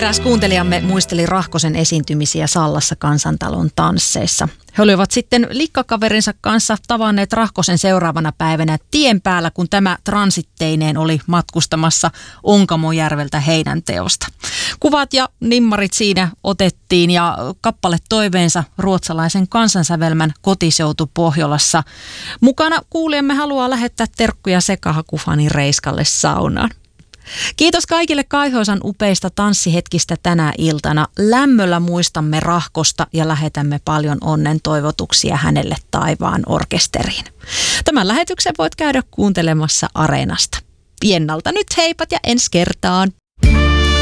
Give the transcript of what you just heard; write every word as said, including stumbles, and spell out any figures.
Eräs kuuntelijamme muisteli Rahkosen esiintymisiä Sallassa Kansantalon tansseissa. He olivat sitten likkakaverinsa kanssa tavanneet Rahkosen seuraavana päivänä tien päällä, kun tämä transitteineen oli matkustamassa Onkamojärveltä Heinänteosta. Kuvat ja nimmarit siinä otettiin ja kappale toiveensa ruotsalaisen kansansävelmän Kotiseutu Pohjolassa. Mukana kuulijamme haluaa lähettää terkkuja sekahakufani Reiskalle saunaan. Kiitos kaikille Kaihoisan upeista tanssihetkistä tänä iltana. Lämmöllä muistamme Rahkosta ja lähetämme paljon onnen toivotuksia hänelle taivaan orkesteriin. Tämän lähetyksen voit käydä kuuntelemassa Areenasta. Piennalta nyt heipat ja ensi kertaan.